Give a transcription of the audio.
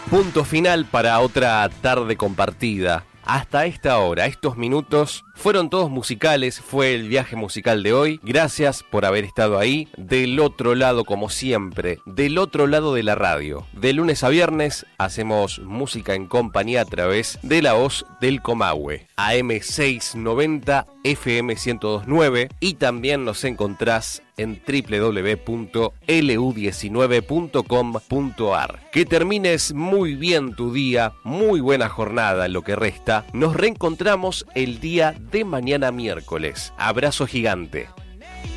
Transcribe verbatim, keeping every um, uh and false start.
Punto final para otra tarde compartida. Hasta esta hora, estos minutos fueron todos musicales, fue el viaje musical de hoy. Gracias por haber estado ahí, del otro lado como siempre, del otro lado de la radio. De lunes a viernes hacemos música en compañía a través de la voz del Comahue, A M seiscientos noventa, F M ciento dos punto nueve, y también nos encontrás en doble u doble u doble u punto L U diecinueve punto com punto a r. Que termines muy bien tu día, muy buena jornada en lo que resta. Nos reencontramos el día de mañana miércoles. Abrazo gigante.